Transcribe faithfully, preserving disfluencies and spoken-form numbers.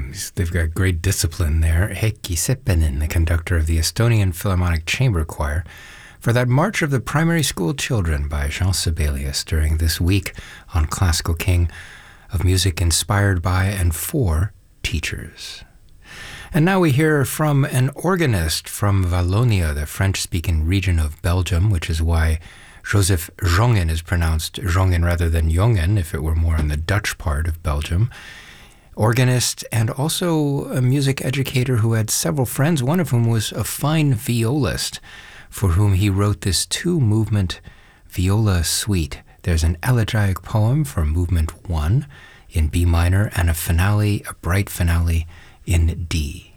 they've got great discipline there. Heikki Seppänen, the conductor of the Estonian Philharmonic Chamber Choir, for that March of the Primary School Children by Jean Sibelius during this week on Classical King of music inspired by and for teachers. And now we hear from an organist from Wallonia, the French-speaking region of Belgium, which is why Joseph Jongen is pronounced Jongen rather than Jongen, if it were more in the Dutch part of Belgium. Organist and also a music educator who had several friends, one of whom was a fine violist, for whom he wrote this two-movement viola suite. There's an elegiac poem for movement one in B minor and a finale, a bright finale, in D.